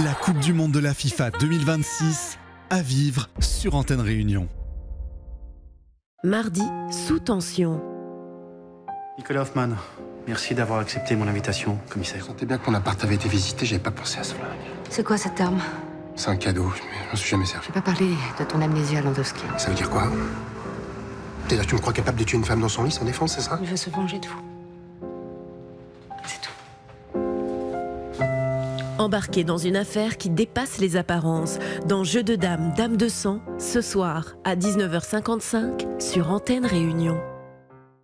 La Coupe du Monde de la FIFA 2026 à vivre sur Antenne Réunion. Mardi, sous tension. Nicolas Hoffman, merci d'avoir accepté mon invitation, commissaire. Je sentais bien que mon appart avait été visité, j'avais pas pensé à ce flingue. C'est quoi cette arme? C'est un cadeau, je m'en suis jamais servi. Je vais pas parler de ton amnésie à Landowski. Ça veut dire quoi? C'est-à-dire que tu me crois capable de tuer une femme dans son lit sans défense, c'est ça? Il veut se venger de vous. C'est tout. Embarqué dans une affaire qui dépasse les apparences, dans Jeu de dames, Dame de sang, ce soir à 19h55 sur Antenne Réunion.